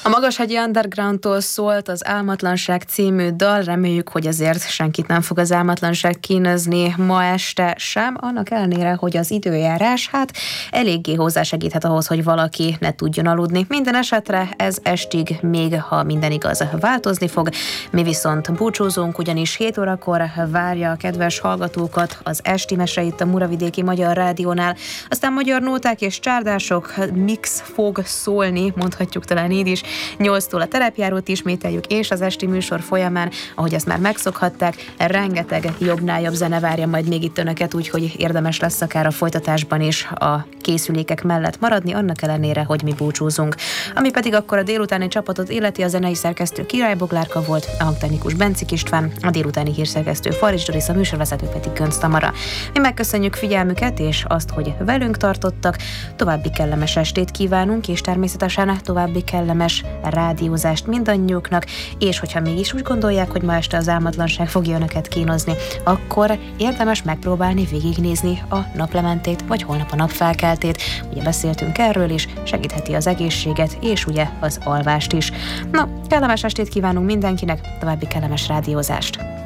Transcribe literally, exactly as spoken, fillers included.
A Magashegyi Undergroundtól szólt az Álmatlanság című dal, reméljük, hogy azért senkit nem fog az álmatlanság kínozni ma este sem, annak ellenére, hogy az időjárás hát eléggé hozzásegíthet ahhoz, hogy valaki ne tudjon aludni. Minden esetre ez estig még, ha minden igaz, változni fog. Mi viszont búcsúzunk, ugyanis hét órakor várja a kedves hallgatókat az esti mese itt a Muravidéki Magyar Rádiónál. Aztán magyar nóták és csárdások mix fog szólni, mondhatjuk talán így is. nyolctól a terepjárót ismételjük, és az esti műsor folyamán, ahogy azt már megszokhatták, rengeteg jobbnál jobb zene várja majd még itt önöket, úgyhogy érdemes lesz akár a folytatásban is a készülékek mellett maradni, annak ellenére, hogy mi búcsúzunk. Ami pedig akkor a délutáni csapatot illeti, a zenei szerkesztő Király Boglárka volt, a hangtechnikus Bencik István, a délutáni hírszerkesztő Farics Doris, a műsorvezető pedig Gönc Tamara. Mi megköszönjük figyelmüket, és azt, hogy velünk tartottak. További kellemes estét kívánunk, és természetesen további kellemes rádiózást mindannyiuknak, és hogyha mégis úgy gondolják, hogy ma este az álmatlanság fogja önöket kínozni, akkor érdemes megpróbálni végignézni a naplementét, vagy holnap a napfelkeltét. Ugye beszéltünk erről is, segítheti az egészséget, és ugye az alvást is. Na, kellemes estét kívánunk mindenkinek, további kellemes rádiózást!